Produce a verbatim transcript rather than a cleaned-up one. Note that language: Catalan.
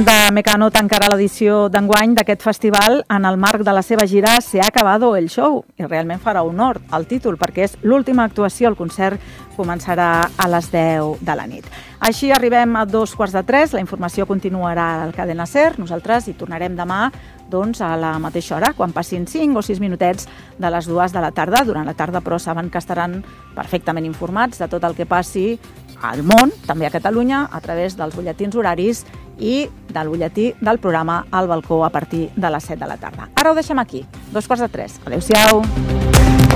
de Mecano tancarà l'edició d'enguany d'aquest festival en el marc de la seva gira Se ha acabado el show, i realment farà honor al títol perquè és l'última actuació. El concert començarà a les deu de la nit. Així arribem a dos quarts de tres, la informació continuarà al Cadena SER. Nosaltres hi tornarem demà doncs, a la mateixa hora, quan passin cinc o sis minutets de les dues de la tarda. Durant la tarda, però, saben que estaran perfectament informats de tot el que passi al món, també a Catalunya, a través dels butlletins horaris i del butlletí del programa Al Balcó a partir de les set de la tarda. Ara ho deixem aquí, dos quarts de tres. Adéu-siau.